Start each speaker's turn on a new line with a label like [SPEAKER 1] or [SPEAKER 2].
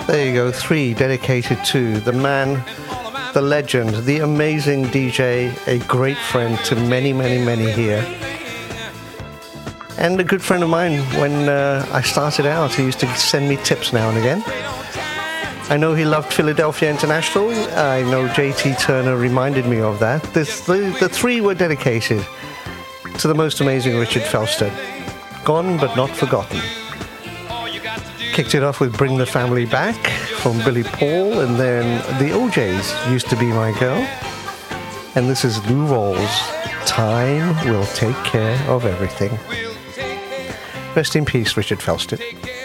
[SPEAKER 1] There you go, 3 dedicated to the man, the legend, the amazing DJ, a great friend to many, many, many here. And a good friend of mine when I started out. He used to send me tips now and again. I know he loved Philadelphia International. I know JT Turner reminded me of that. The 3 were dedicated to the most amazing Richard Felstead. Gone but not forgotten. Kicked it off with Bring the Family Back from Billy Paul, and then the OJs, Used to Be My Girl. And this is Lou Rawls, Time Will Take Care of Everything. Rest in peace, Richard Felstead.